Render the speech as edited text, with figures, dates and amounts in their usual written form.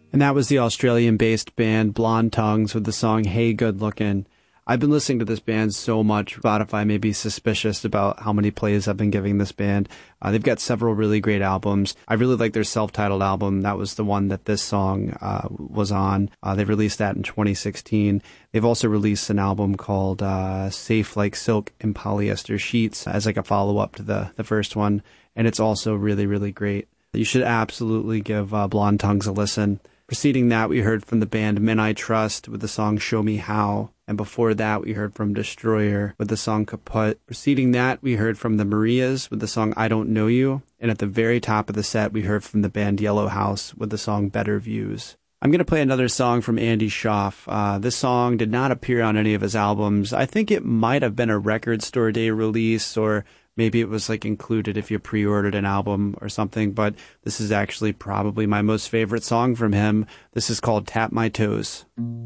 And that was the Australian-based band Blonde Tongues with the song Hey Good Lookin'. I've been listening to this band so much, Spotify may be suspicious about how many plays I've been giving this band. They've got several really great albums. I really like their self-titled album. That was the one that this song was on. They released that in 2016. They've also released an album called Safe Like Silk in Polyester Sheets as like a follow-up to the first one. And it's also really, really great. You should absolutely give Blonde Tongues a listen. Preceding that, we heard from the band Men I Trust with the song Show Me How. And before that, we heard from Destroyer with the song Kaput. Preceding that, we heard from the Marias with the song I Don't Know You. And at the very top of the set, we heard from the band Yellow House with the song Better Views. I'm going to play another song from Andy Schaaf. This song did not appear on any of his albums. I think it might have been a Record Store Day release, or maybe it was like included if you pre-ordered an album or something, but this is actually probably my most favorite song from him. This is called Tap My Toes.